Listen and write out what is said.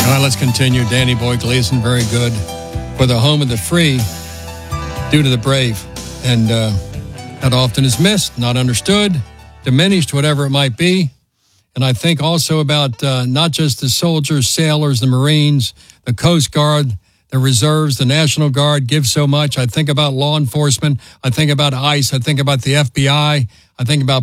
All right, let's continue. Danny Boy Gleason, very good. For the home of the free, due to the brave. And that often is missed, not understood, diminished, whatever it might be. And I think also about not just the soldiers, sailors, the Marines, the Coast Guard, the reserves, the National Guard give so much. I think about law enforcement. I think about ICE. I think about the FBI. I think about